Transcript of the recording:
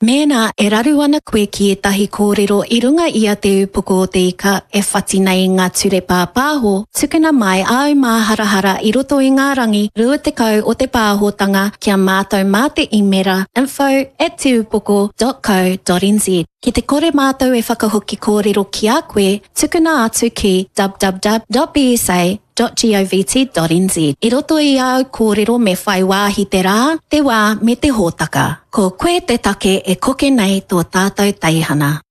Nēnā, e raru ana koe ki etahi kōrero I runga ia te upoko o te ika e whati nei ngā ture pāpāho, tukuna mai au mā harahara I roto I ngā rangi rua te kau o te pāhotanga kia mātou mā te imera info@teupoko.co.nz. Ki te kore mātou e whakahoki kōrero ki a koe, tukuna atu ki www.bsa.govt.nz. I roto I au kōrero me whai wāhi te rā, te wā me te hōtaka. Ko koe te take e koke nei tō tātou teihana.